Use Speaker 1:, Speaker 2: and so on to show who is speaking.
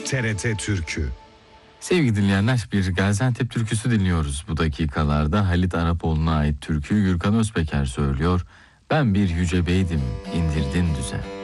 Speaker 1: TRT Türkü.
Speaker 2: Sevgili dinleyenler, bir Gaziantep türküsü dinliyoruz. Bu dakikalarda Halit Arapoğlu'na ait türküyü Gürkan Özpeker söylüyor. Ben bir yüce beydim, indirdin düze.